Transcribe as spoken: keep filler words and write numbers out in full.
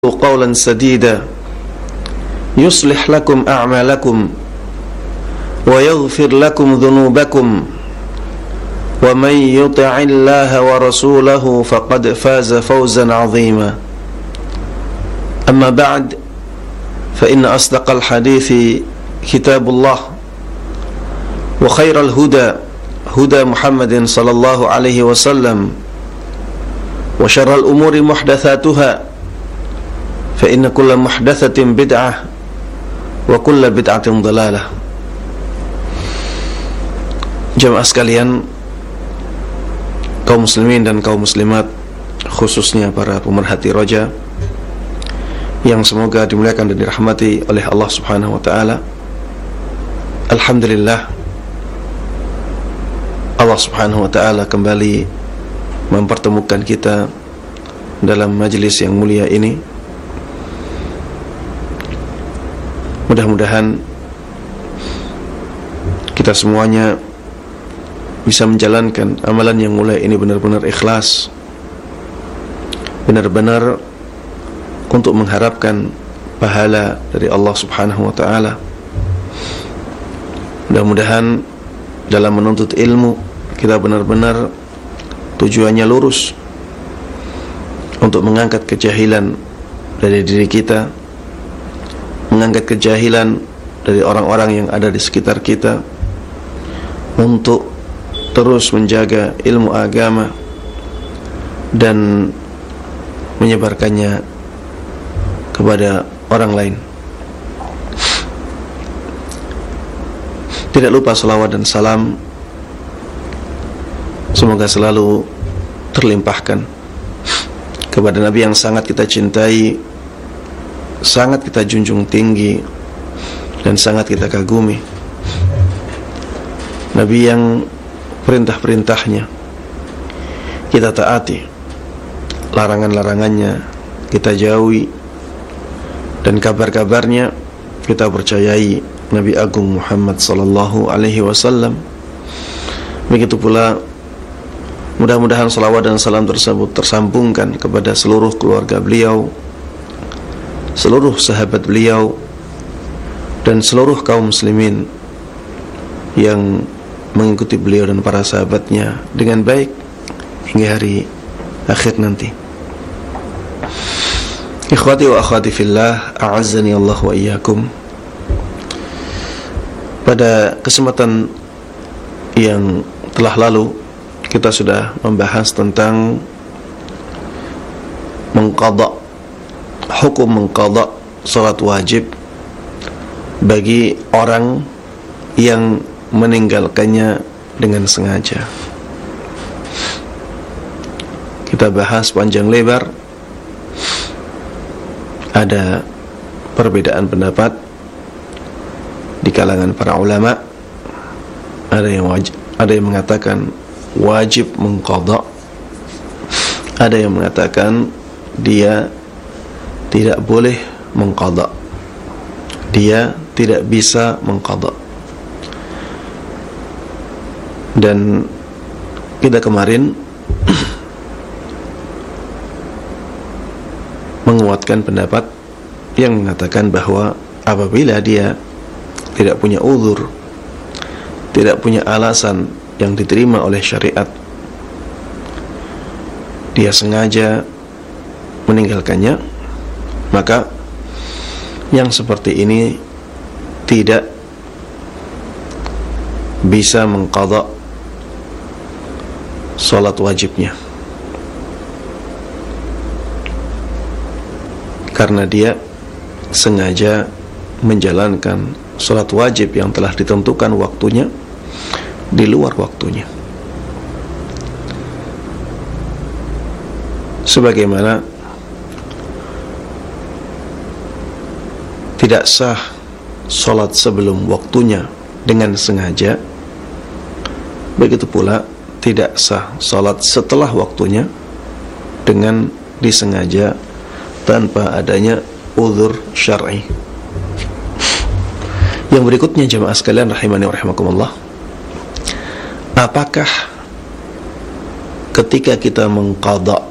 قولا سديدا يصلح لكم أعمالكم ويغفر لكم ذنوبكم ومن يطع الله ورسوله فقد فاز فوزا عظيما أما بعد فإن أصدق الحديث كتاب الله وخير الهدى هدى محمد صلى الله عليه وسلم وشر الأمور محدثاتها فإن كل محدثة بدعة وكل بدعة ضلالة. Jamaah sekalian, kaum muslimin dan kaum muslimat, khususnya para pemerhati roja yang semoga dimuliakan dan dirahmati oleh Allah Subhanahu wa taala. Alhamdulillah, Allah Subhanahu wa taala kembali mempertemukan kita dalam majelis yang mulia ini. Mudah-mudahan kita semuanya bisa menjalankan amalan yang mulai ini benar-benar ikhlas, benar-benar untuk mengharapkan pahala dari Allah Subhanahu wa taala. Mudah-mudahan dalam menuntut ilmu kita benar-benar tujuannya lurus, untuk mengangkat kejahilan dari diri kita, mengangkat kejahilan dari orang-orang yang ada di sekitar kita, untuk terus menjaga ilmu agama dan menyebarkannya kepada orang lain. Tidak lupa salawat dan salam semoga selalu terlimpahkan kepada Nabi yang sangat kita cintai, sangat kita junjung tinggi, dan sangat kita kagumi. Nabi yang perintah-perintahnya kita taati, larangan-larangannya kita jauhi, dan kabar-kabarnya kita percayai. Nabi Agung Muhammad sallallahu alaihi wasallam. Begitu pula mudah-mudahan salawat dan salam tersebut tersambungkan kepada seluruh keluarga beliau, seluruh sahabat beliau, dan seluruh kaum muslimin yang mengikuti beliau dan para sahabatnya dengan baik hingga hari akhir nanti. Ikhwati wa akhwati fillah, a'azzani Allah wa iyyakum. Pada kesempatan yang telah lalu kita sudah membahas tentang mengqadha, hukum mengqadha salat wajib bagi orang yang meninggalkannya dengan sengaja. Kita bahas panjang lebar, ada perbedaan pendapat di kalangan para ulama. Ada yang wajib, ada yang mengatakan wajib mengqadha, ada yang mengatakan dia tidak boleh mengqadha, dia tidak bisa mengqadha. Dan kita kemarin menguatkan pendapat yang mengatakan bahwa apabila dia tidak punya uzur, tidak punya alasan yang diterima oleh syariat, dia sengaja meninggalkannya, maka yang seperti ini tidak bisa mengqadha salat wajibnya, karena dia sengaja menjalankan salat wajib yang telah ditentukan waktunya di luar waktunya. Sebagaimana tidak sah salat sebelum waktunya dengan sengaja, begitu pula tidak sah salat setelah waktunya dengan disengaja tanpa adanya uzur syar'i. Yang berikutnya jemaah sekalian rahimani wa rahimakumullah, apakah ketika kita mengqadha